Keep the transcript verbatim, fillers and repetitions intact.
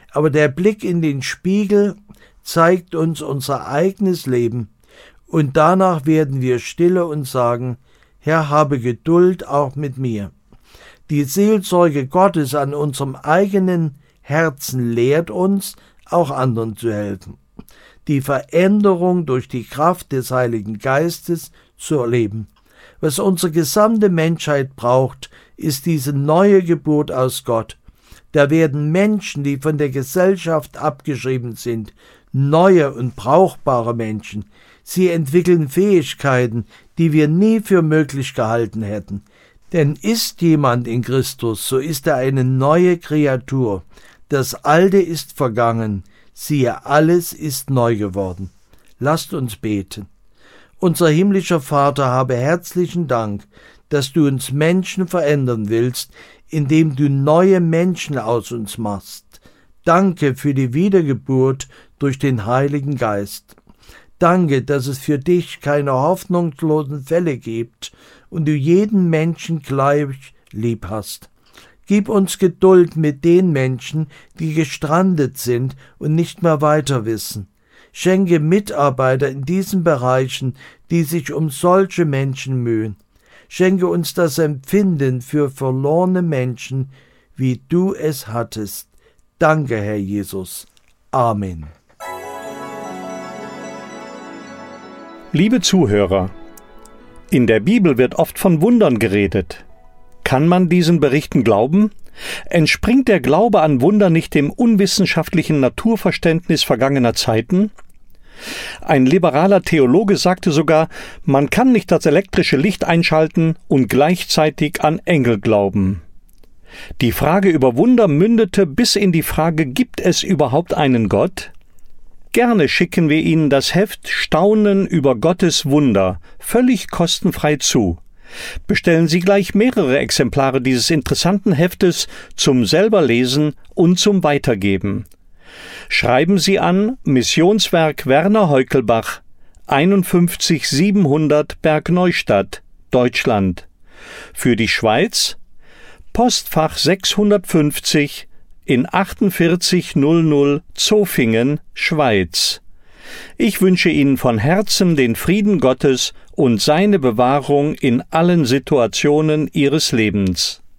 Aber der Blick in den Spiegel zeigt uns unser eigenes Leben, und danach werden wir stille und sagen: Herr, habe Geduld auch mit mir. Die Seelsorge Gottes an unserem eigenen Herzen lehrt uns, auch anderen zu helfen, die Veränderung durch die Kraft des Heiligen Geistes zu erleben. Was unsere gesamte Menschheit braucht, ist diese neue Geburt aus Gott. Da werden Menschen, die von der Gesellschaft abgeschrieben sind, neue und brauchbare Menschen. Sie entwickeln Fähigkeiten, die wir nie für möglich gehalten hätten. Denn ist jemand in Christus, so ist er eine neue Kreatur. Das Alte ist vergangen, siehe, alles ist neu geworden. Lasst uns beten. Unser himmlischer Vater, habe herzlichen Dank, dass du uns Menschen verändern willst, indem du neue Menschen aus uns machst. Danke für die Wiedergeburt durch den Heiligen Geist. Danke, dass es für dich keine hoffnungslosen Fälle gibt und du jeden Menschen gleich lieb hast. Gib uns Geduld mit den Menschen, die gestrandet sind und nicht mehr weiter wissen. Schenke Mitarbeiter in diesen Bereichen, die sich um solche Menschen mühen. Schenke uns das Empfinden für verlorene Menschen, wie du es hattest. Danke, Herr Jesus. Amen. Liebe Zuhörer, in der Bibel wird oft von Wundern geredet. Kann man diesen Berichten glauben? Entspringt der Glaube an Wunder nicht dem unwissenschaftlichen Naturverständnis vergangener Zeiten? Ein liberaler Theologe sagte sogar, man kann nicht das elektrische Licht einschalten und gleichzeitig an Engel glauben. Die Frage über Wunder mündete bis in die Frage, gibt es überhaupt einen Gott? Gerne schicken wir Ihnen das Heft Staunen über Gottes Wunder völlig kostenfrei zu. Bestellen Sie gleich mehrere Exemplare dieses interessanten Heftes zum Selberlesen und zum Weitergeben. Schreiben Sie an Missionswerk Werner Heukelbach, einundfünfzig siebenhundert Bergneustadt, Deutschland. Für die Schweiz Postfach sechshundertfünfzig in achtundvierzig null Zofingen, Schweiz. Ich wünsche Ihnen von Herzen den Frieden Gottes und seine Bewahrung in allen Situationen Ihres Lebens.